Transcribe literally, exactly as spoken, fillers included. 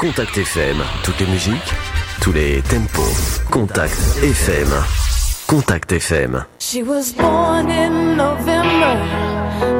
Contact F M, toutes les musiques, tous les tempos. Contact F M. Contact F M. She was born in November